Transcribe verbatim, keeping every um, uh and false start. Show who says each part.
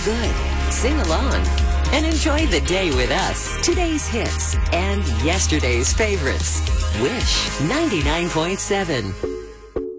Speaker 1: good, sing along, and enjoy the day with us. Today's hits and yesterday's favorites. Wish ninety-nine point seven.